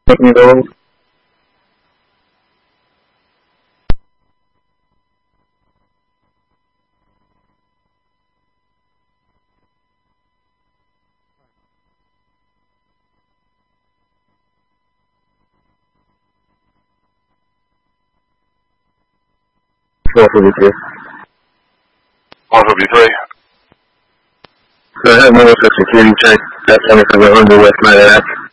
Go. Four for the 153. So I have no security check at 2700 West Night Ave.